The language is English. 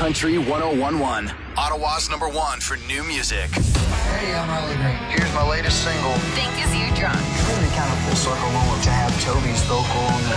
Country 1011. Ottawa's #1 for new music. Hey, I'm Riley Green. Here's my latest single. Think Is You Drunk. It's really kind of full circle moment to have Toby's vocal on